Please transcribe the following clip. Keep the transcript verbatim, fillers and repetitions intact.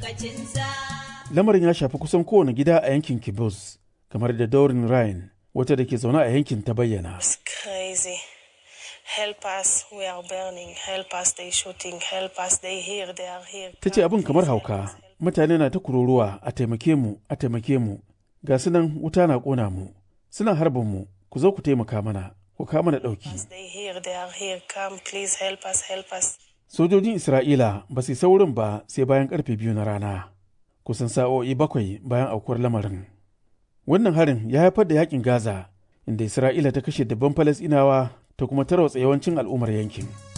Lamarin ya shafi kusan kowane gida a yankin Kibbutz, kamar da Doreen Ryan, wata da ke zaune a yankin ta bayyana. Ta ce abin kamar hauka, mutane na ta kururuwa a taimake mu, a taimake mu, ga su nan wuta na ƙona mu, suna harbin mu, ku zo ku taimaka mana, ku kawo mana ɗauki. Sojojin Isra'ila ba su isa wurin ba sai bayan karfe biyu na rana, kusan sa'o'i bakwai bayan aukuwar lamarin. Wannan harin ya haifar da yakin Gaza, inda Isra'ila ta kashe dabban Falasɗinawa ta kuma tarwatsa yawancin al'ummar yankin.